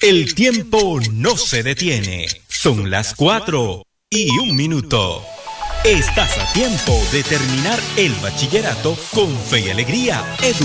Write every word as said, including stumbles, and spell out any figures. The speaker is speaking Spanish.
El tiempo no se detiene. Son las cuatro y un minuto. Estás a tiempo de terminar el bachillerato con fe y alegría. Edu